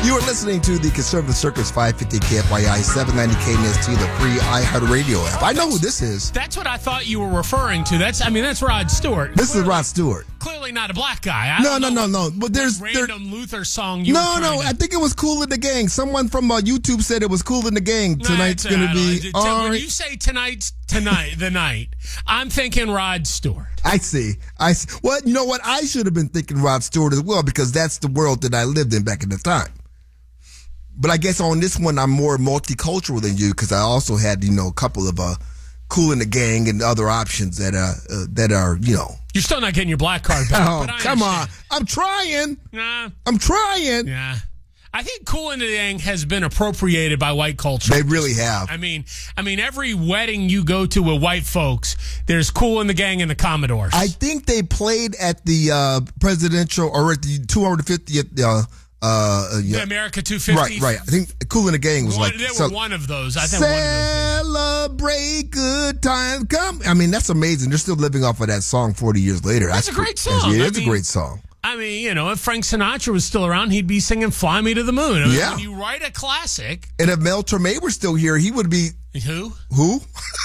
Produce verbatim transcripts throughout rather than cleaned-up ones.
You are listening to the Conservative Circus five fifty K F Y I, seven ninety K N S T, the free iHeartRadio app. I know who this is. That's what I thought you were referring to. That's, I mean, that's Rod Stewart. This clearly, is Rod Stewart. Clearly not a black guy. I no, don't no, know no, what, no. But there's what there, random Luther song you No, were no. to... I think it was Cool in the Gang. Someone from uh, YouTube said it was Cool in the Gang. No, Tonight's going to be. When All right. you say tonight's tonight, the night, I'm thinking Rod Stewart. I see. I see. Well, you know what? I should have been thinking Rod Stewart as well because that's the world that I lived in back in the time. But I guess on this one, I'm more multicultural than you because I also had, you know, a couple of uh, Cool in the Gang and other options that uh, uh that are, you know. You're still not getting your black card back. Oh, but I come on. understand. I'm trying. Nah. I'm trying. Yeah. I think Cool in the Gang has been appropriated by white culture. They really have. I mean, I mean, every wedding you go to with white folks, there's Cool in the Gang and the Commodores. I think they played at the uh, presidential or at the two hundred fiftieth. Uh, uh, yeah. The America two fifty. Right, right. I think Cool in the Gang was one, like. They were so, one of those. I think one of those. Celebrate good times. Come. I mean, that's amazing. They're still living off of that song forty years later. That's, that's a great song. It I is mean, a great song. I mean, you know, if Frank Sinatra was still around, he'd be singing Fly Me to the Moon. I mean, Yeah. when you write a classic. And if Mel Torme were still here, he would be. Who? Who?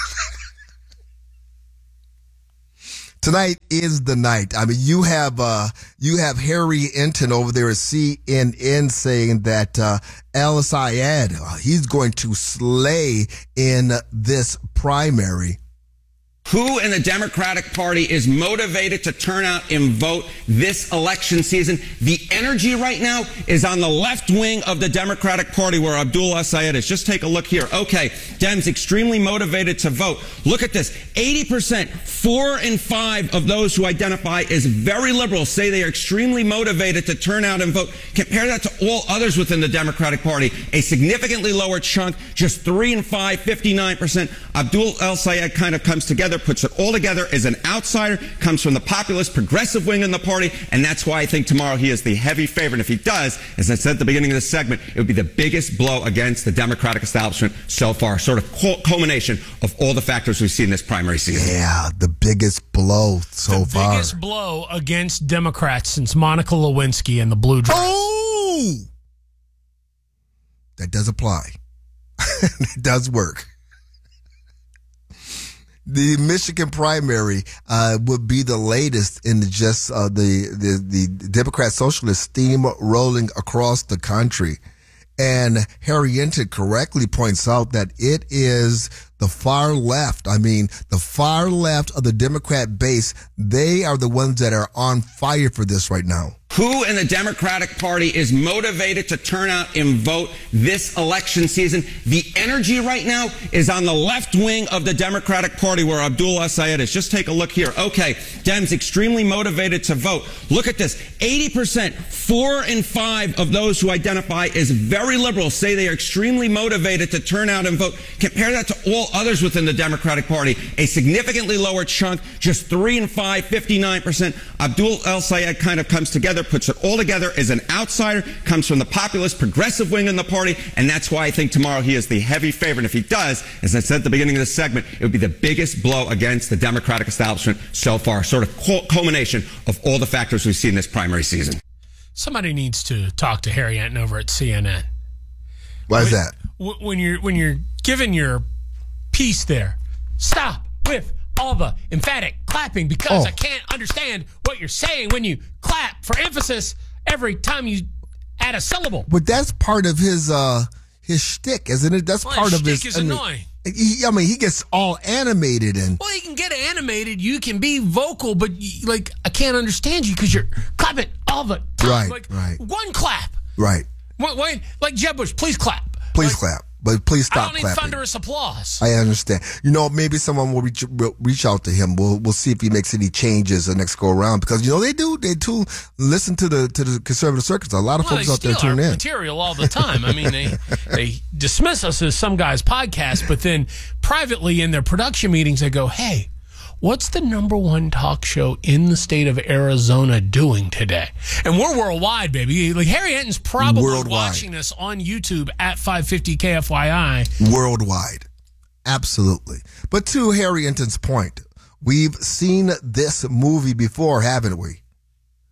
Tonight is the night. I mean, you have uh, you have Harry Enton over there at C N N saying that uh, Al Sayed, uh, he's going to slay in this primary. Who in the Democratic Party is motivated to turn out and vote this election season? The energy right now is on the left wing of the Democratic Party where Abdul El-Sayed is. Just take a look here. Okay, Dems extremely motivated to vote. Look at this. eighty percent, four in five of those who identify as very liberal say they are extremely motivated to turn out and vote. Compare that to all others within the Democratic Party. A significantly lower chunk, just three and five, fifty-nine percent. Abdul El-Sayed kind of comes together, puts it all together as an outsider, comes from the populist progressive wing in the party, and that's why I think tomorrow he is the heavy favorite. If he does, as I said at the beginning of this segment, it would be the biggest blow against the Democratic establishment so far, sort of culmination of all the factors we've seen this primary season. Yeah, the biggest blow so the far. The biggest blow against Democrats since Monica Lewinsky and the Blue Dress. Oh! That does apply. It does work. The Michigan primary uh, would be the latest in the just uh, the, the the Democrat Socialist steamrolling across the country. And Harry Enton correctly points out that it is the far left. I mean, the far left of the Democrat base, they are the ones that are on fire for this right now. Who in the Democratic Party is motivated to turn out and vote this election season? The energy right now is on the left wing of the Democratic Party where Abdul El-Sayed is. Just take a look here. Okay, Dems extremely motivated to vote. Look at this. eighty percent, four and five of those who identify as very liberal say they are extremely motivated to turn out and vote. Compare that to all others within the Democratic Party. A significantly lower chunk, just three and five, fifty-nine percent. Abdul El-Sayed kind of comes together, puts it all together as an outsider, comes from the populist progressive wing in the party, and that's why I think tomorrow he is the heavy favorite. If he does, as I said at the beginning of this segment, it would be the biggest blow against the Democratic establishment so far, sort of culmination of all the factors we've seen this primary season. Somebody needs to talk to Harry Enton over at C N N. Why is when, that? When you're when you're giving your piece there, stop with all the emphatic clapping because oh. I can't understand what you're saying when you clap for emphasis every time you add a syllable. But that's part of his uh his shtick, isn't it? That's well, part his of his. shtick is I mean, annoying. He, I mean, he gets all animated and. Well, you can get animated. You can be vocal, but you, like I can't understand you because you're clapping all the time. Right, like, right. One clap. Right. Wait, wait, like Jeb Bush, please clap. Please like, clap. But please stop I don't need clapping. thunderous applause. I understand. You know, maybe someone will reach will reach out to him. We'll we'll see if he makes any changes the next go around because you know they do they do listen to the to the conservative circus. A lot of well, folks they out there steal our tune in. material all the time. I mean, they they dismiss us as some guy's podcast, but then privately in their production meetings they go, "Hey, what's the number one talk show in the state of Arizona doing today?" And we're worldwide, baby. Like Harry Enton's probably Worldwide. watching us on YouTube at five fifty K F Y I. Worldwide. Absolutely. But to Harry Enton's point, we've seen this movie before, haven't we?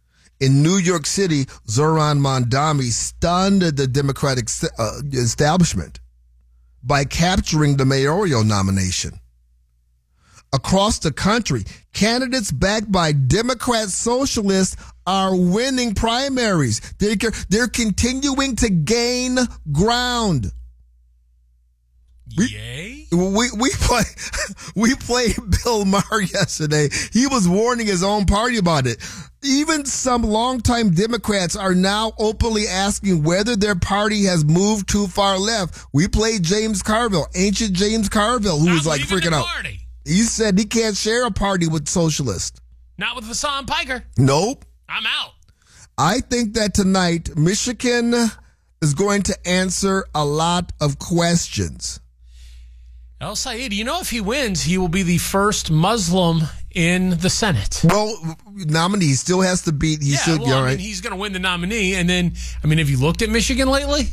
In New York City, Zohran Mamdani stunned the Democratic uh, establishment by capturing the mayoral nomination. Across the country, candidates backed by Democrat socialists are winning primaries. They're, they're continuing to gain ground. We, Yay? We we play we played Bill Maher yesterday. He was warning his own party about it. Even some longtime Democrats are now openly asking whether their party has moved too far left. We played James Carville, ancient James Carville, who Not was like leaving freaking the out. party. He said he can't share a party with socialists. Not with Hassan Piker. Nope. I'm out. I think that tonight Michigan is going to answer a lot of questions. El Sayed, you know, if he wins, he will be the first Muslim in the Senate. Well, nominee still has to beat. He Yeah, still, well, yeah, I mean, right. he's going to win the nominee. And then, I mean, have you looked at Michigan lately?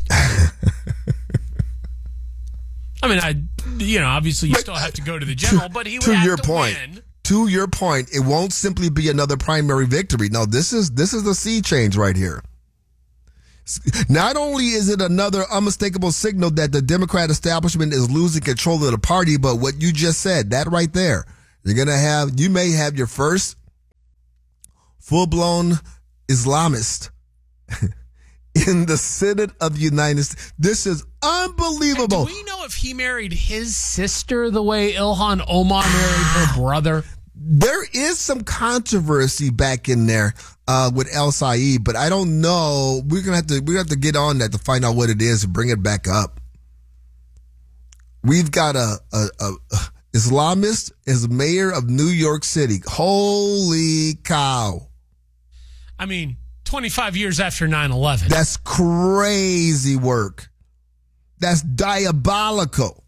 I mean, I, you know, obviously you But, still have to go to the general, but he would to have your to point, win. To your point, it won't simply be another primary victory. No, this is this is the sea change right here. Not only is it another unmistakable signal that the Democrat establishment is losing control of the party, but what you just said, that right there, you're going to have, you may have your first full-blown Islamist in the Senate of the United States. This is unbelievable. And do we know if he married his sister the way Ilhan Omar married her brother? There is some controversy back in there uh, with El Sayed, but I don't know. We're gonna have to we have to get on that to find out what it is and bring it back up. We've got a, a, a Islamist as mayor of New York City. Holy cow! I mean, twenty-five years after nine eleven. That's crazy work. That's diabolical.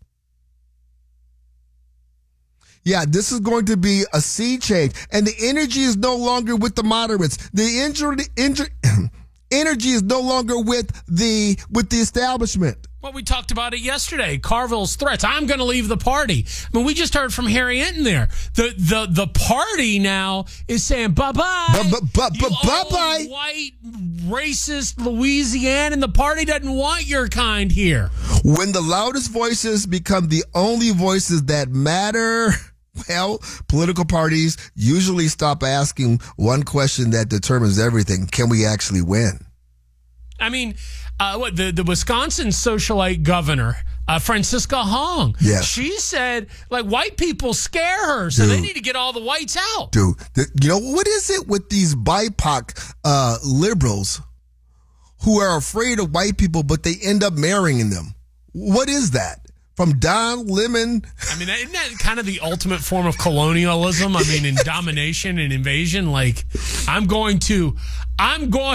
Yeah, this is going to be a sea change. And the energy is no longer with the moderates. The injury, injury, energy is no longer with the with the establishment. Well, we talked about it yesterday. Carville's threats. I'm going to leave the party. I mean, we just heard from Harry Enton there. The the the party now is saying bye-bye. Bye-bye. White, racist Louisiana, and the party doesn't want your kind here. When the loudest voices become the only voices that matter, well, political parties usually stop asking one question that determines everything. Can we actually win? I mean, uh, what the, the Wisconsin socialite governor, uh, Francisca Hong, Yes. she said, like, white people scare her, so Dude. they need to get all the whites out. Dude, th- you know, what is it with these B I P O C uh, liberals who are afraid of white people, but they end up marrying them? What is that? From Don Lemon? I mean, isn't that kind of the ultimate form of colonialism? I mean, in domination and invasion, like, I'm going to, I'm going...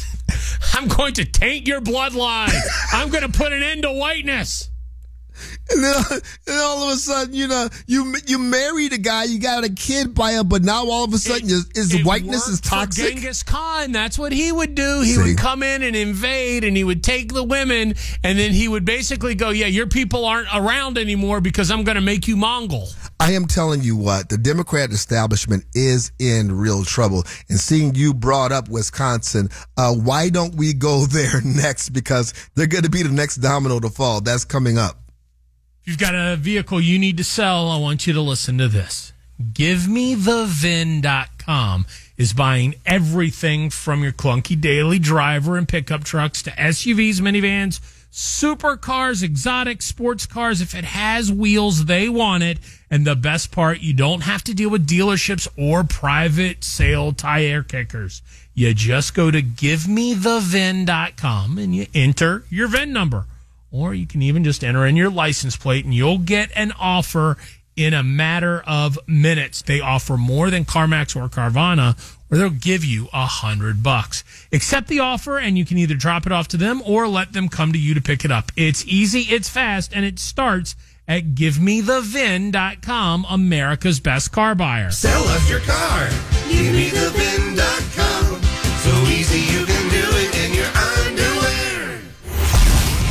I'm going to taint your bloodline. I'm going to put an end to whiteness. And then, and then all of a sudden, you know, you you married a guy, you got a kid by him, but now all of a sudden, It- his it whiteness worked is toxic. For Genghis Khan, that's what he would do. He See. would come in and invade, and he would take the women, and then he would basically go, yeah, your people aren't around anymore because I'm going to make you Mongol. I am telling you what, the Democrat establishment is in real trouble. And seeing you brought up Wisconsin, uh, why don't we go there next? Because they're going to be the next domino to fall. That's coming up. If you've got a vehicle you need to sell, I want you to listen to this. Give Me The V I N dot com is buying everything from your clunky daily driver and pickup trucks to S U Vs, minivans, supercars, exotic sports cars. If it has wheels, they want it. And the best part, you don't have to deal with dealerships or private sale tire kickers. You just go to Give Me The V I N dot com and you enter your V I N number. Or you can even just enter in your license plate and you'll get an offer in a matter of minutes. They offer more than CarMax or Carvana, where they'll give you a hundred bucks. Accept the offer and you can either drop it off to them or let them come to you to pick it up. It's easy, it's fast, and it starts at Give Me The V I N dot com, America's best car buyer. Sell us your car. Give me the V I N dot com. So easy you can do it in your underwear.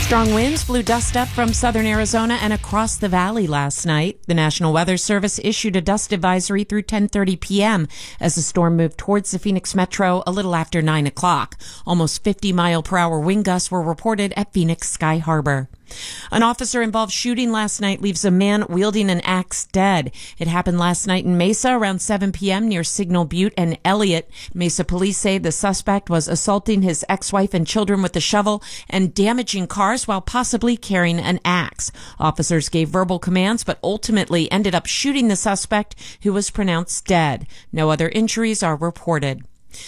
Strong winds blew dust up from southern Arizona and across the valley last night. The National Weather Service issued a dust advisory through ten thirty p.m. as the storm moved towards the Phoenix metro a little after nine o'clock. Almost fifty mile per hour wind gusts were reported at Phoenix Sky Harbor. An officer-involved shooting last night leaves a man wielding an axe dead. It happened last night in Mesa around seven p.m. near Signal Butte and Elliott. Mesa police say the suspect was assaulting his ex-wife and children with a shovel and damaging cars while possibly carrying an axe. Officers gave verbal commands but ultimately ended up shooting the suspect, who was pronounced dead. No other injuries are reported.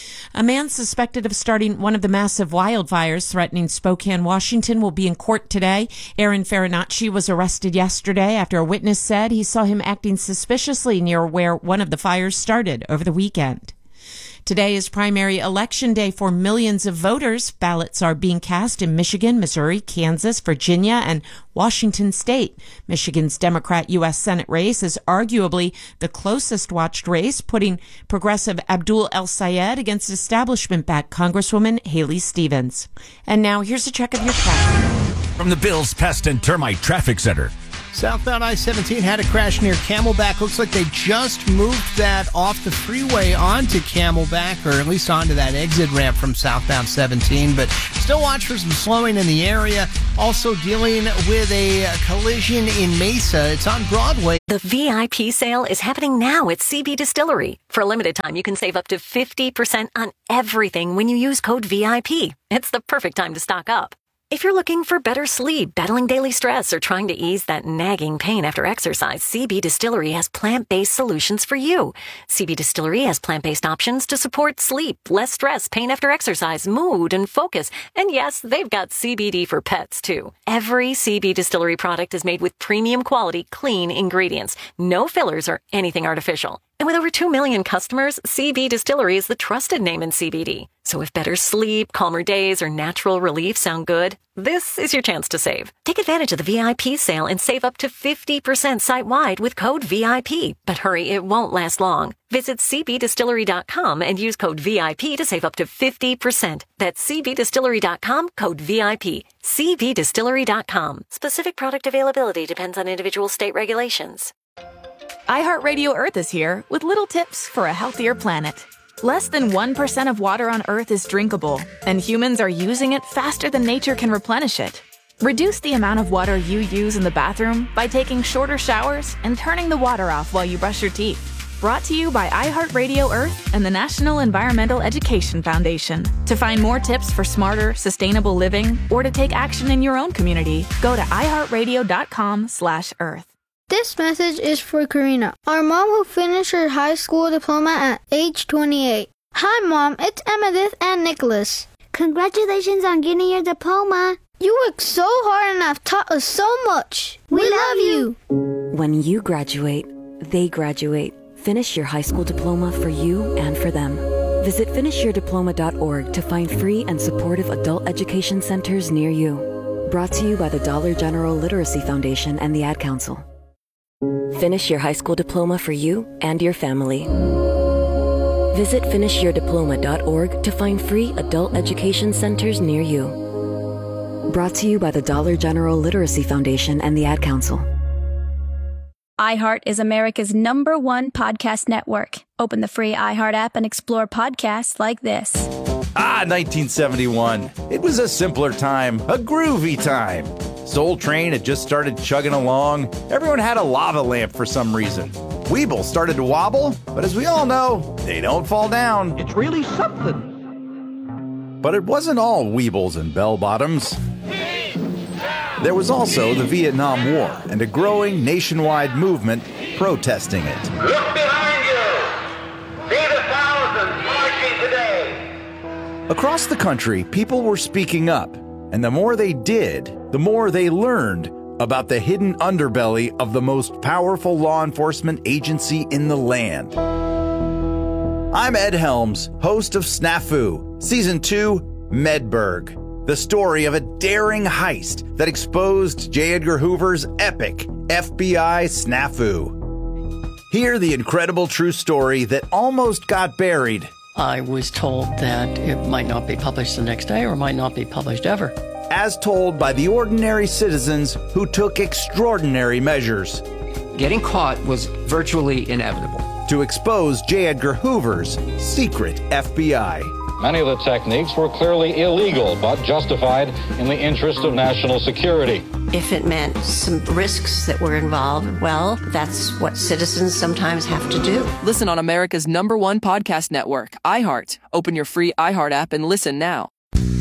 A man suspected of starting one of the massive wildfires threatening Spokane, Washington, will be in court today. Aaron Farinacci was arrested yesterday after a witness said he saw him acting suspiciously near where one of the fires started over the weekend. Today is primary election day for millions of voters. Ballots are being cast in Michigan, Missouri, Kansas, Virginia, and Washington state. Michigan's Democrat U S Senate race is arguably the closest watched race, putting progressive Abdul El-Sayed against establishment-backed Congresswoman Haley Stevens. And now here's a check of your traffic. From the Bills Pest and Termite Traffic Center. Southbound I seventeen had a crash near Camelback. Looks like they just moved that off the freeway onto Camelback, or at least onto that exit ramp from southbound seventeen. But still watch for some slowing in the area. Also dealing with a collision in Mesa. It's on Broadway. The V I P sale is happening now at C B Distillery. For a limited time, you can save up to fifty percent on everything when you use code V I P. It's the perfect time to stock up. If you're looking for better sleep, battling daily stress, or trying to ease that nagging pain after exercise, C B Distillery has plant-based solutions for you. C B Distillery has plant-based options to support sleep, less stress, pain after exercise, mood, and focus. And yes, they've got C B D for pets, too. Every C B Distillery product is made with premium quality, clean ingredients. No fillers or anything artificial. And with over two million customers, C B Distillery is the trusted name in C B D. So if better sleep, calmer days, or natural relief sound good, this is your chance to save. Take advantage of the V I P sale and save up to fifty percent site-wide with code V I P. But hurry, it won't last long. Visit C B distillery dot com and use code V I P to save up to fifty percent. That's C B distillery dot com, code V I P. C B distillery dot com. Specific product availability depends on individual state regulations. iHeartRadio Earth is here with little tips for a healthier planet. Less than one percent of water on Earth is drinkable, and humans are using it faster than nature can replenish it. Reduce the amount of water you use in the bathroom by taking shorter showers and turning the water off while you brush your teeth. Brought to you by iHeartRadio Earth and the National Environmental Education Foundation. To find more tips for smarter, sustainable living, or to take action in your own community, go to iHeartRadio.com slash Earth. This message is for Karina, our mom who finished her high school diploma at age twenty-eight. Hi, Mom. It's Emmettith and Nicholas. Congratulations on getting your diploma. You worked so hard and have taught us so much. We, we love you. When you graduate, they graduate. Finish your high school diploma for you and for them. Visit finish your diploma dot org to find free and supportive adult education centers near you. Brought to you by the Dollar General Literacy Foundation and the Ad Council. Finish your high school diploma for you and your family. Visit finish your diploma dot org to find free adult education centers near you. Brought to you by the Dollar General Literacy Foundation and the Ad Council. iHeart is America's number one podcast network. Open the free iHeart app and explore podcasts like this. Ah, nineteen seventy-one. It was a simpler time, a groovy time. Soul Train had just started chugging along. Everyone had a lava lamp for some reason. Weeble started to wobble, but as we all know, they don't fall down. It's really something. But it wasn't all Weebles and bell-bottoms. There was also the Vietnam War and a growing nationwide movement protesting it. Look behind you! See the thousands marching today! Across the country, people were speaking up, and the more they did, the more they learned about the hidden underbelly of the most powerful law enforcement agency in the land. I'm Ed Helms, host of Snafu, Season two, Medberg, the story of a daring heist that exposed J. Edgar Hoover's epic F B I snafu. Hear the incredible true story that almost got buried. I was told that it might not be published the next day or might not be published ever. as told by the ordinary citizens who took extraordinary measures. Getting caught was virtually inevitable. To expose J. Edgar Hoover's secret F B I. Many of the techniques were clearly illegal, but justified in the interest of national security. If it meant some risks that were involved, well, that's what citizens sometimes have to do. Listen on America's number one podcast network, iHeart. Open your free iHeart app and listen now.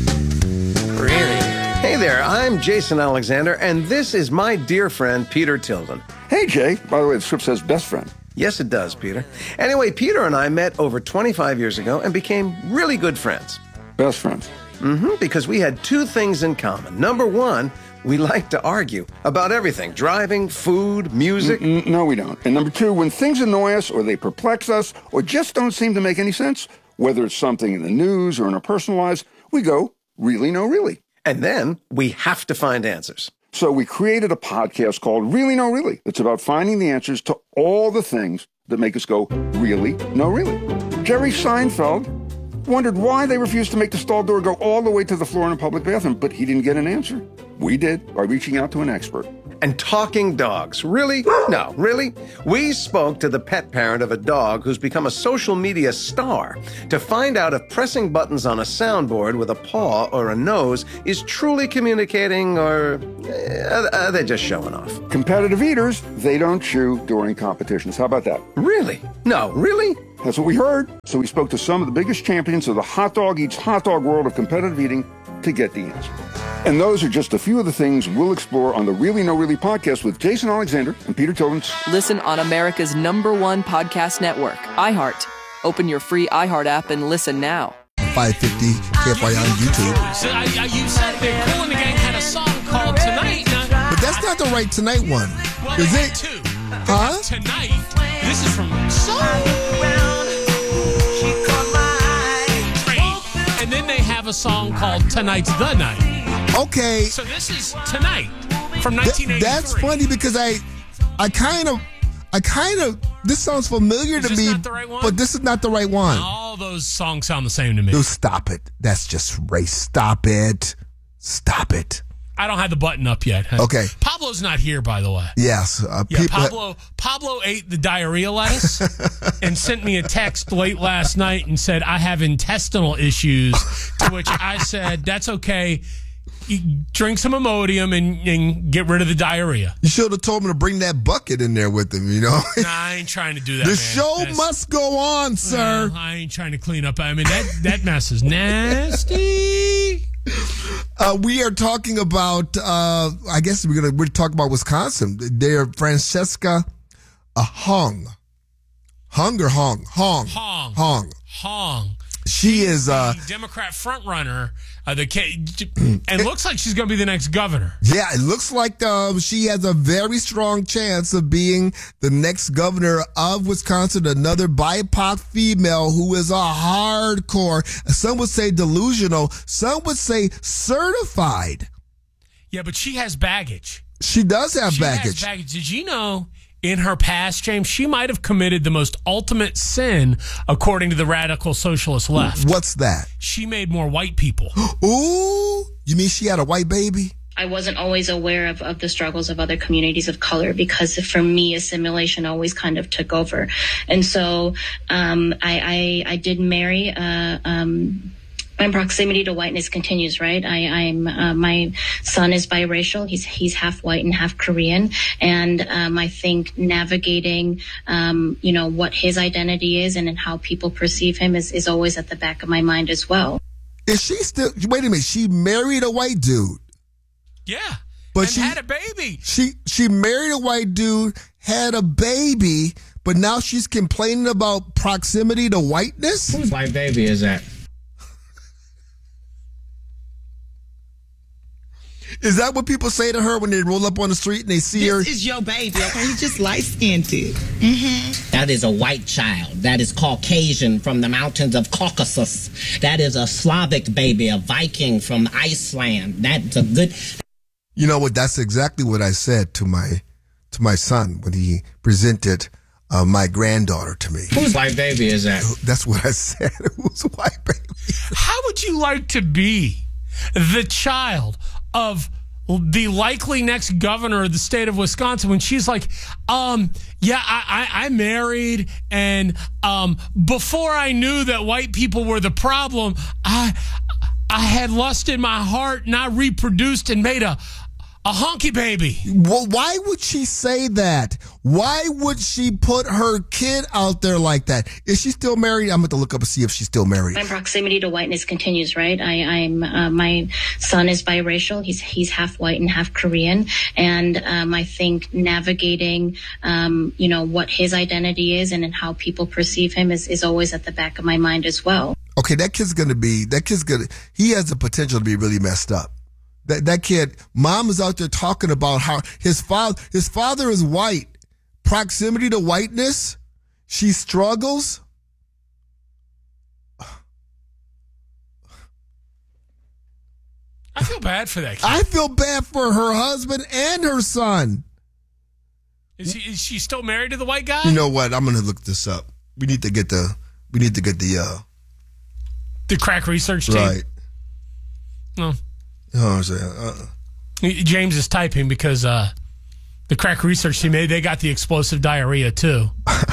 Hey there, I'm Jason Alexander, and this is my dear friend, Peter Tilden. Hey, Jay. By the way, the script says best friend. Yes, it does, Peter. Anyway, Peter and I met over twenty-five years ago and became really good friends. Best friends? Mm-hmm, because we had two things in common. Number one, we like to argue about everything. Driving, food, music. Mm-mm, no, we don't. And number two, when things annoy us or they perplex us or just don't seem to make any sense, whether it's something in the news or in our personal lives, we go, really, no, really. And then we have to find answers. So we created a podcast called Really No Really. It's about finding the answers to all the things that make us go, really, no, really. Jerry Seinfeld wondered why they refused to make the stall door go all the way to the floor in a public bathroom, but he didn't get an answer. We did by reaching out to an expert. And talking dogs. Really? No, really? We spoke to the pet parent of a dog who's become a social media star to find out if pressing buttons on a soundboard with a paw or a nose is truly communicating or uh, are they just showing off? Competitive eaters, they don't chew during competitions. How about that? Really? No, really? That's what we heard. So we spoke to some of the biggest champions of the hot dog eats hot dog world of competitive eating to get the answer. And those are just a few of the things we'll explore on the Really No Really podcast with Jason Alexander and Peter Tilden. Listen on America's number one podcast network, iHeart. Open your free iHeart app and listen now. five fifty K F I on YouTube. So I, I, you said that Kool and the Gang had a song called Tonight. Now, but that's not the right Tonight one. well, Is they it? had two. Huh? Tonight. This is from So. And then they have a song called Tonight's the Night. Okay. So this is Tonight from nineteen eighty-three. Th- that's funny because I, I kind of, I kind of. This sounds familiar is to this me, not the right one? but this is not the right one. All those songs sound the same to me. Dude, stop it. That's just race. Stop it. Stop it. I don't have the button up yet. Okay. Pablo's not here, by the way. Yes. Uh, Yeah, people, Pablo Pablo ate the diarrhea lettuce and sent me a text late last night and said, I have intestinal issues, to which I said, that's okay. You drink some Imodium and, and get rid of the diarrhea. You should have told him to bring that bucket in there with him, you know? Nah, I ain't trying to do that, The man. show That's- must go on, sir. Well, I ain't trying to clean up. I mean, that, that mess is nasty. Uh, we are talking about, uh, I guess we're going to we're talking about Wisconsin. They're Francesca uh, Hong. Hong or Hong? Hong. Hong. Hong. Hong. She is uh, the Democrat frontrunner. Uh, the and looks like she's going to be the next governor. Yeah, it looks like um, she has a very strong chance of being the next governor of Wisconsin. Another B I P O C female who is a hardcore, some would say delusional, some would say certified. Yeah, but she has baggage. She does have she baggage. Has baggage. Did you know? In her past, James, she might have committed the most ultimate sin, according to the radical socialist left. What's that? She made more white people. Ooh, you mean she had a white baby? I wasn't always aware of, of the struggles of other communities of color because for me, assimilation always kind of took over. And so um, I, I, I did marry uh, um my proximity to whiteness continues, right? I, I'm uh, my son is biracial. He's he's half white and half Korean, and um, I think navigating, um, you know, what his identity is and how people perceive him is, is always at the back of my mind as well. Is she still? Wait a minute. She married a white dude. Yeah, but and she had a baby. She she married a white dude, had a baby, but now she's complaining about proximity to whiteness. Whose white baby is that? Is that what people say to her when they roll up on the street and they see this her? This is your baby, okay? He's just light-skinned. Mm-hmm. That is a white child. That is Caucasian from the mountains of Caucasus. That is a Slavic baby, a Viking from Iceland. That's a good... You know what? That's exactly what I said to my to my son when he presented uh, my granddaughter to me. Whose white baby is that? That's what I said. Whose white baby? How would you like to be the child of the likely next governor of the state of Wisconsin, when she's like, um, yeah, I, I, I married, and um, before I knew that white people were the problem, I I had lust in my heart, and I reproduced and made a a honky baby. Well, why would she say that? Why would she put her kid out there like that? Is she still married? I'm going to look up and see if she's still married. My proximity to whiteness continues, right? I, I'm uh, my son is biracial. He's he's half white and half Korean, and um, I think navigating, um, you know, what his identity is and, and how people perceive him is, is always at the back of my mind as well. Okay, that kid's going to be that kid's going to he has the potential to be really messed up. That that kid, mom is out there talking about how his father his father is white. Proximity to whiteness, she struggles. I feel bad for that kid. I feel bad for her husband and her son. Is, he, is she still married to the white guy? You know what? I'm going to look this up. We need to get the we need to get the uh, the crack research team. Right. No. Oh, uh, James is typing because uh, the crack research team, they got the explosive diarrhea too.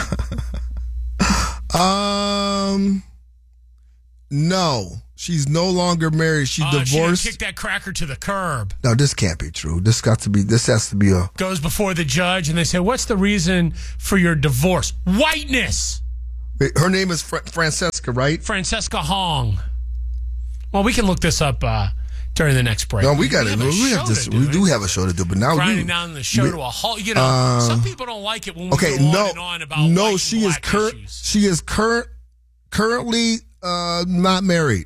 um, no, she's no longer married. She's uh, divorced. She kicked that cracker to the curb. No, this can't be true. This got to be. This has to be a. Goes before the judge, and they say, "What's the reason for your divorce?" Whiteness. Wait, her name is Fra- Francesca, right? Francesca Hong. Well, we can look this up. Uh, During the next break. No, we got it. We, we have this. Do, we do have a show to do, but now grinding we, down the show we, to a halt. You know, uh, some people don't like it when we okay, go no, on and on about no. white She and is black cur- issues. She is current, currently uh, not married.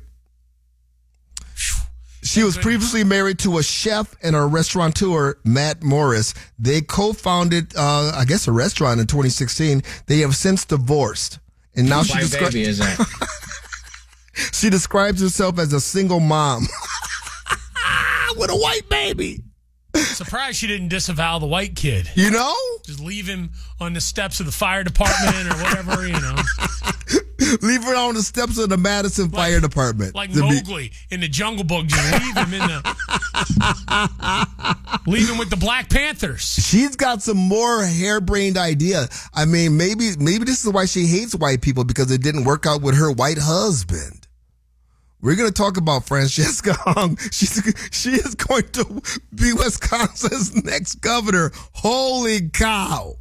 She was previously married to a chef and a restaurateur, Matt Morris. They co-founded, uh, I guess, a restaurant in twenty sixteen. They have since divorced, and now she, descri- baby is that? she describes herself as a single mom. With a white baby. Surprised she didn't disavow the white kid. You know? Just leave him on the steps of the fire department or whatever, you know. Leave her on the steps of the Madison like, Fire Department. Like Mowgli be- in the Jungle Book. Just leave him in the... leave him with the Black Panthers. She's got some more harebrained idea. I mean, maybe maybe this is why she hates white people, because it didn't work out with her white husband. We're going to talk about Francesca Hong. She's, she is going to be Wisconsin's next governor. Holy cow.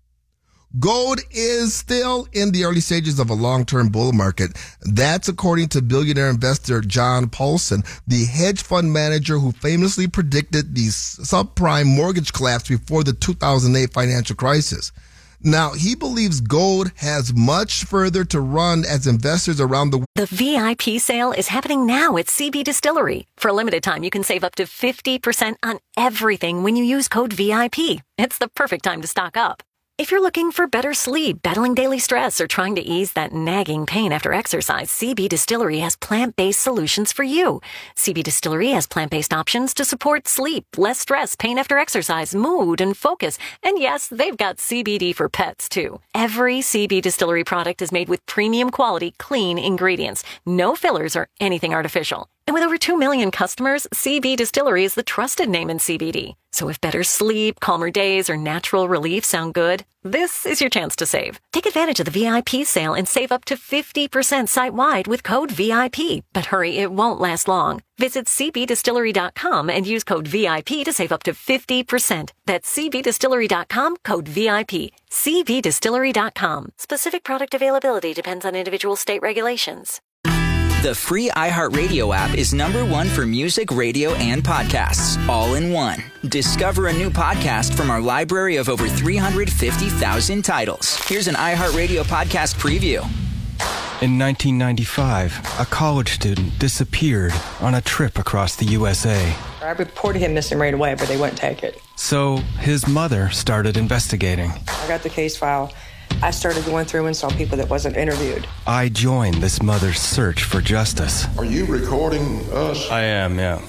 Gold is still in the early stages of a long-term bull market. That's according to billionaire investor John Paulson, the hedge fund manager who famously predicted the subprime mortgage collapse before the two thousand eight financial crisis. Now, he believes gold has much further to run as investors around the world. The V I P sale is happening now at C B Distillery. For a limited time, you can save up to fifty percent on everything when you use code V I P. It's the perfect time to stock up. If you're looking for better sleep, battling daily stress, or trying to ease that nagging pain after exercise, C B Distillery has plant-based solutions for you. C B Distillery has plant-based options to support sleep, less stress, pain after exercise, mood, and focus. And yes, they've got C B D for pets, too. Every C B Distillery product is made with premium quality, clean ingredients. No fillers or anything artificial. And with over two million customers, C B Distillery is the trusted name in C B D. So if better sleep, calmer days, or natural relief sound good, this is your chance to save. Take advantage of the V I P sale and save up to fifty percent site-wide with code V I P. But hurry, it won't last long. Visit c b distillery dot com and use code V I P to save up to fifty percent. That's c b distillery dot com, code V I P. c b distillery dot com. Specific product availability depends on individual state regulations. The free iHeartRadio app is number one for music, radio, and podcasts, all in one. Discover a new podcast from our library of over three hundred fifty thousand titles. Here's an iHeartRadio podcast preview. In nineteen ninety-five, a college student disappeared on a trip across the U S A. I reported him missing right away, but they wouldn't take it. So his mother started investigating. I got the case file. I started going through and saw people that wasn't interviewed. I joined this mother's search for justice. Are you recording us? I am, yeah.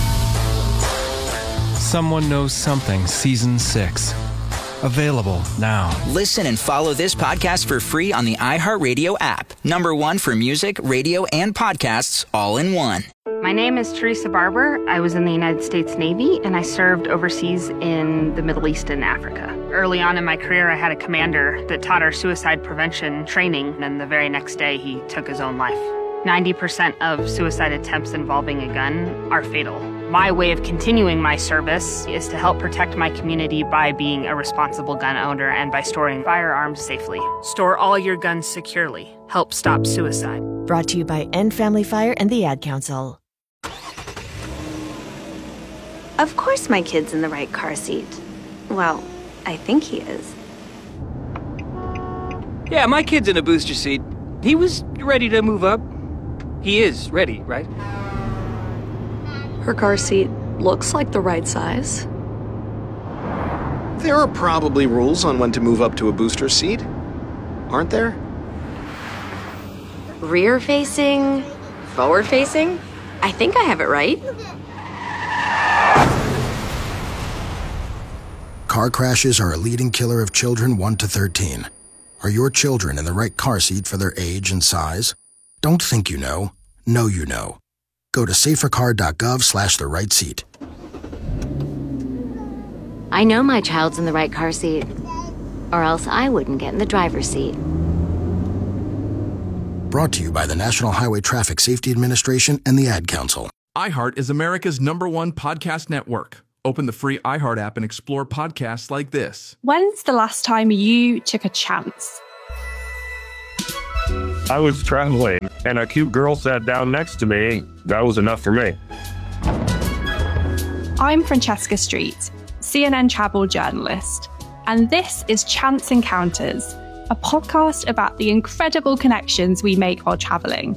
Someone Knows Something, Season six. Available now. Listen and follow this podcast for free on the iHeartRadio app. Number one for music, radio, and podcasts, all in one. My name is Teresa Barber. I was in the United States Navy, and I served overseas in the Middle East and Africa. Early on in my career, I had a commander that taught our suicide prevention training, and the very next day, he took his own life. ninety percent of suicide attempts involving a gun are fatal. My way of continuing my service is to help protect my community by being a responsible gun owner and by storing firearms safely. Store all your guns securely. Help stop suicide. Brought to you by End Family Fire and the Ad Council. Of course my kid's in the right car seat. Well, I think he is. Yeah, my kid's in a booster seat. He was ready to move up. He is ready, right? Her car seat looks like the right size. There are probably rules on when to move up to a booster seat, aren't there? Rear facing, forward facing? I think I have it right. Car crashes are a leading killer of children one to thirteen. Are your children in the right car seat for their age and size? Don't think you know. Know you know. Go to safercar.gov slash the right seat. I know my child's in the right car seat, or else I wouldn't get in the driver's seat. Brought to you by the National Highway Traffic Safety Administration and the Ad Council. iHeart is America's number one podcast network. Open the free iHeart app and explore podcasts like this. When's the last time you took a chance? I was traveling, and a cute girl sat down next to me. That was enough for me. I'm Francesca Street, C N N travel journalist, and this is Chance Encounters, a podcast about the incredible connections we make while traveling.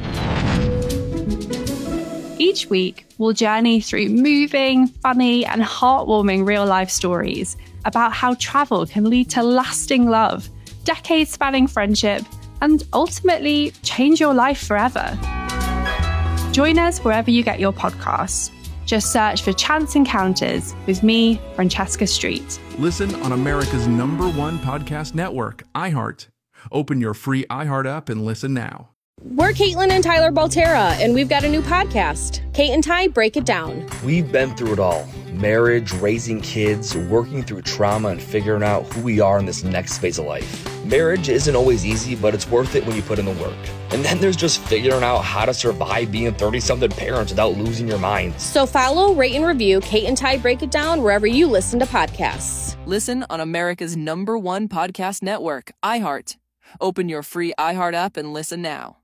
Each week, we'll journey through moving, funny, and heartwarming real-life stories about how travel can lead to lasting love, decades-spanning friendship, and ultimately change your life forever. Join us wherever you get your podcasts. Just search for Chance Encounters with me, Francesca Street. Listen on America's number one podcast network, iHeart. Open your free iHeart app and listen now. We're Caitlin and Tyler Baltera, and we've got a new podcast, Kate and Ty Break It Down. We've been through it all. Marriage, raising kids, working through trauma, and figuring out who we are in this next phase of life. Marriage isn't always easy, but it's worth it when you put in the work. And then there's just figuring out how to survive being thirty-something parents without losing your mind. So follow, rate, and review Kate and Ty Break It Down wherever you listen to podcasts. Listen on America's number one podcast network, iHeart. Open your free iHeart app and listen now.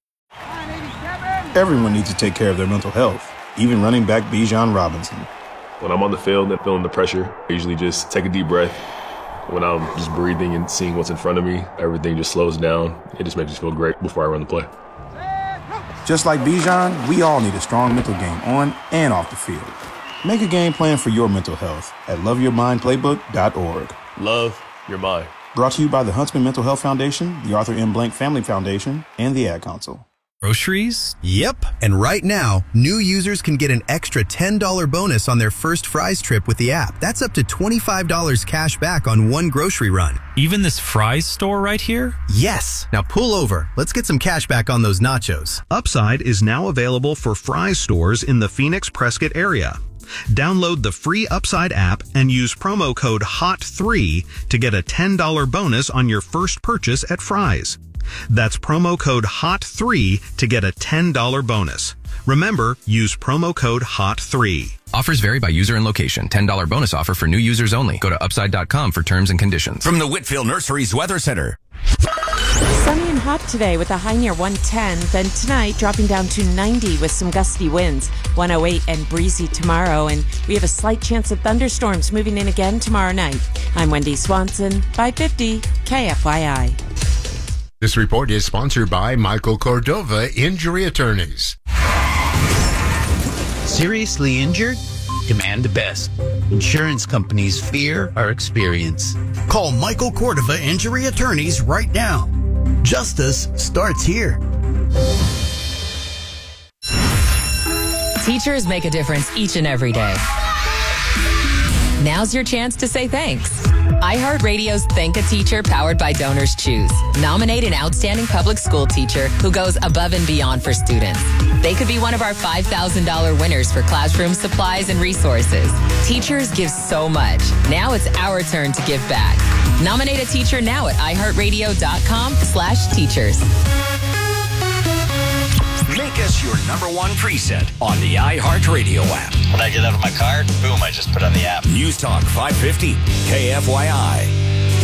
Everyone needs to take care of their mental health, even running back Bijan Robinson. When I'm on the field and feeling the pressure, I usually just take a deep breath. When I'm just breathing and seeing what's in front of me, everything just slows down. It just makes me feel great before I run the play. Just like Bijan, we all need a strong mental game on and off the field. Make a game plan for your mental health at love your mind playbook dot org. Love your mind. Brought to you by the Huntsman Mental Health Foundation, the Arthur M. Blank Family Foundation, and the Ad Council. Groceries? Yep. And right now, new users can get an extra ten dollars bonus on their first Fry's trip with the app. That's up to twenty-five dollars cash back on one grocery run. Even this Fry's store right here? Yes. Now pull over. Let's get some cash back on those nachos. Upside is now available for Fry's stores in the Phoenix Prescott area. Download the free Upside app and use promo code H O T three to get a ten dollars bonus on your first purchase at Fry's. That's promo code H O T three to get a ten dollars bonus. Remember, use promo code H O T three. Offers vary by user and location. ten dollars bonus offer for new users only. Go to upside dot com for terms and conditions. From the Whitfield Nurseries Weather Center. Sunny and hot today with a high near one ten. Then tonight dropping down to ninety with some gusty winds. one oh eight and breezy tomorrow. And we have a slight chance of thunderstorms moving in again tomorrow night. I'm Wendy Swanson, five fifty K F Y I. This report is sponsored by Michael Cordova Injury Attorneys. Seriously injured? Demand the best. Insurance companies fear our experience. Call Michael Cordova Injury Attorneys right now. Justice starts here. Teachers make a difference each and every day. Now's your chance to say thanks. iHeartRadio's Thank a Teacher powered by Donors Choose. Nominate an outstanding public school teacher who goes above and beyond for students. They could be one of our five thousand dollars winners for classroom supplies and resources. Teachers give so much. Now it's our turn to give back. Nominate a teacher now at iHeartRadio.com slash teachers. Make us your number one preset on the iHeartRadio app. When I get out of my car, boom, I just put on the app. News Talk five fifty, K F Y I.